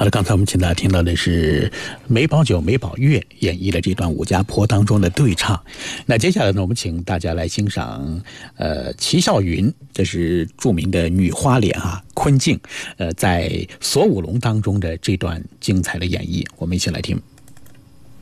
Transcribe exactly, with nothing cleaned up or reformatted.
好了，刚才我们请大家听到的是梅葆玖、梅葆玥演绎的这段《武家坡》当中的对唱。那接下来呢，我们请大家来欣赏呃齐孝云，这是著名的女花脸啊，昆净，呃在锁五龙当中的这段精彩的演绎，我们一起来听。